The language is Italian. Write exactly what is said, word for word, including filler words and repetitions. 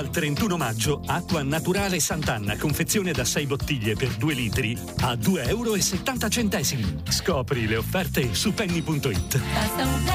al trentuno maggio, acqua naturale Sant'Anna, confezione da sei bottiglie per due litri, a due euro e settanta centesimi. Scopri le offerte su penny punto it.